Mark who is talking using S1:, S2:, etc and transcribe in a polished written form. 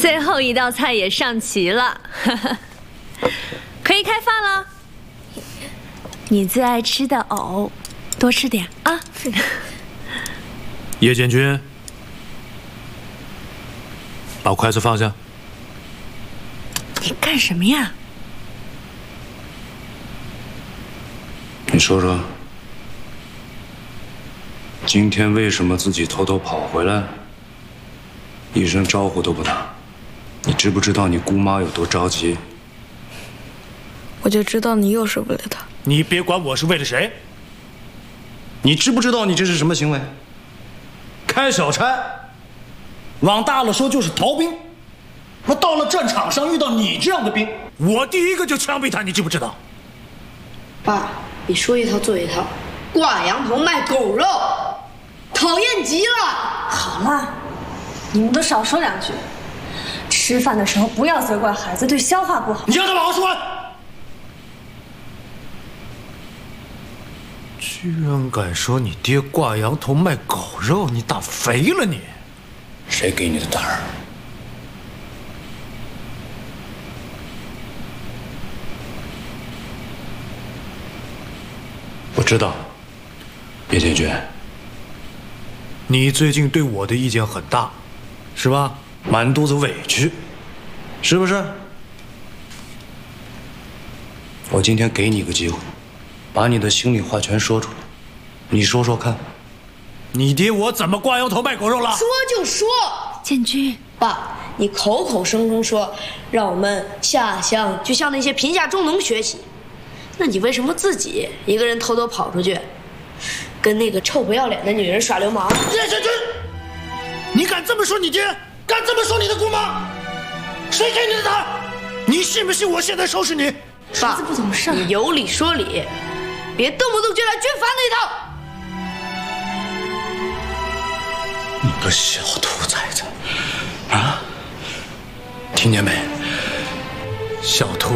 S1: 最后一道菜也上齐了，可以开饭了。你最爱吃的藕，多吃点啊。
S2: 叶建军，把筷子放下。
S1: 你干什么呀？
S3: 你说说，今天为什么自己偷偷跑回来，一声招呼都不打？你知不知道你姑妈有多着急？
S4: 我就知道你又是为了他。
S2: 你别管我是为了谁。
S3: 你知不知道你这是什么行为？开小差，往大了说就是逃兵。那到了战场上遇到你这样的兵，
S2: 我第一个就枪毙他，你知不知道？
S5: 爸，你说一套做一套，挂羊头卖狗肉，讨厌极了。
S6: 好了，你们都少说两句。吃饭的时候不要责怪孩子，对消化不好。
S3: 你让他好好说。
S2: 居然敢说你爹挂羊头卖狗肉，你打肥了你！
S3: 谁给你的胆儿？我知道，叶建军，
S2: 你最近对我的意见很大，是吧？
S3: 满肚子委屈，是不是？我今天给你个机会，把你的心里话全说出来，你说说看。
S2: 你爹我怎么挂羊头卖狗肉了？
S5: 说就说，
S1: 建军，
S5: 爸，你口口声声说让我们下乡就向那些贫下中农学习，那你为什么自己一个人偷偷跑出去，跟那个臭不要脸的女人耍流氓？
S3: 叶建军，你敢这么说你爹？敢这么说你的姑妈？谁给你的胆儿？你信不信我现在收拾你？
S5: 爸，
S6: 不懂事，
S5: 你有理说理，别动不动就来军阀那一套。
S3: 你个小兔崽子，啊！听见没？
S2: 小兔